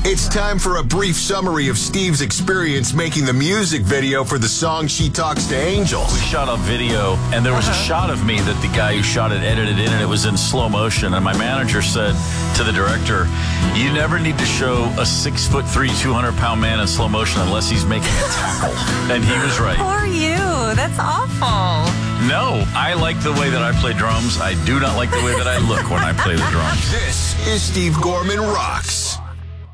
It's time for a brief summary of Steve's experience making the music video for the song She Talks to Angels. We shot a video, and there was a shot of me that the guy who shot it edited in, and it was in slow motion. And my manager said to the director, "You never need to show a 6'3", 200-pound man in slow motion unless he's making a tackle." And he was right. Poor you. That's awful. No, I like the way that I play drums. I do not like the way that I look when I play the drums. This is Steve Gorman Rocks.